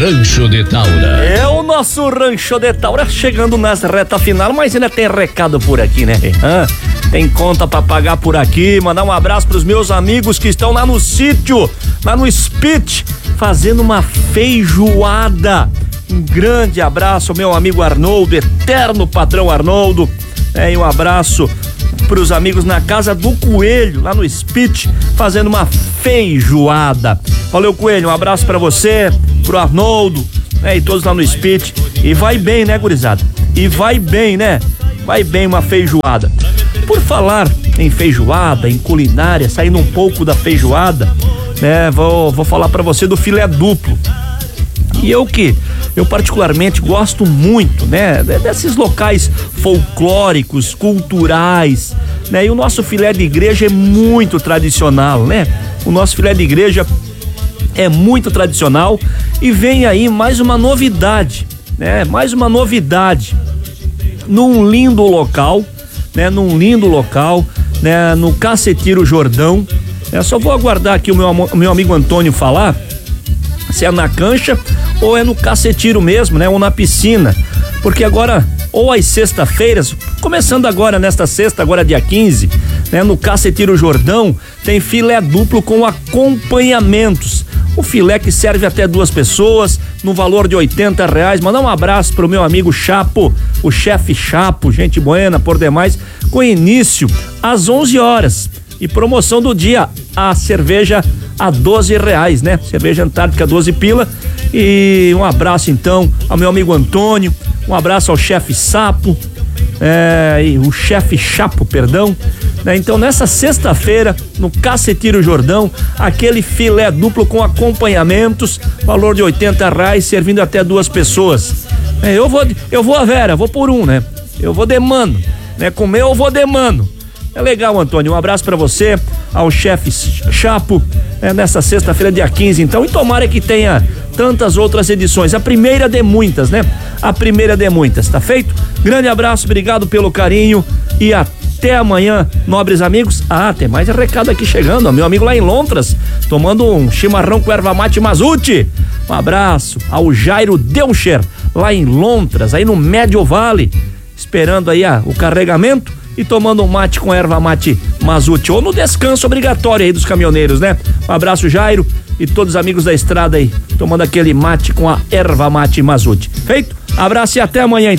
Rancho de Taura. É o nosso Rancho de Taura chegando nas reta final, mas ainda tem recado por aqui, né? Tem conta pra pagar por aqui. Mandar um abraço pros meus amigos que estão lá no sítio, lá no Spit, fazendo uma feijoada. Um grande abraço ao meu amigo Arnoldo, eterno patrão Arnoldo. E um abraço pros amigos na Casa do Coelho, lá no Spit, fazendo uma feijoada. Valeu, Coelho, um abraço pra você, pro Arnoldo, e todos lá no Spit. E vai bem, né, gurizada? E vai bem, né? Vai bem uma feijoada. Por falar em feijoada, em culinária, saindo um pouco da feijoada, né? Vou falar pra você do filé duplo. E eu particularmente gosto muito, né, desses locais folclóricos, culturais, né? E o nosso filé de igreja é muito tradicional, né? O nosso filé de igreja é muito tradicional e vem aí mais uma novidade, né? Mais uma novidade num lindo local, né? No Cacetiro Jordão. Só vou aguardar aqui o meu amigo Antônio falar se é na cancha ou é no Cacetiro mesmo, né? Ou na piscina, porque agora, ou às sexta-feiras, começando agora nesta sexta, agora dia 15, né? No Cacetiro Jordão tem filé duplo com acompanhamentos. O filé que serve até 2 pessoas, no valor de R$80. Mandar um abraço pro meu amigo Chapo, o chefe Chapo, gente buena por demais, com início às 11 horas. E promoção do dia, a cerveja a R$12, né? Cerveja Antártica 12 pila. E um abraço então ao meu amigo Antônio, um abraço ao chefe Sapo, o chefe Chapo, perdão. Então nessa sexta-feira, no Cacetiro Jordão, aquele filé duplo com acompanhamentos, valor de R$80, servindo até 2 pessoas. Eu vou a Vera, vou por um, né? Eu vou de mano, né? Comer eu vou de mano. É legal, Antônio, um abraço pra você, ao chefe Chapo, nessa sexta-feira, dia 15, então, e tomara que tenha tantas outras edições, a primeira de muitas, né? A primeira de muitas, tá feito? Grande abraço, obrigado pelo carinho e até amanhã, nobres amigos. Tem mais recado aqui chegando, ó, meu amigo lá em Lontras, tomando um chimarrão com erva mate Mazuti. Um abraço ao Jairo Delcher, lá em Lontras, aí no Médio Vale, esperando aí o carregamento e tomando um mate com erva mate Mazuti, ou no descanso obrigatório aí dos caminhoneiros, né? Um abraço, Jairo, e todos os amigos da estrada aí, tomando aquele mate com a erva mate Mazuti. Feito? Abraço e até amanhã, então.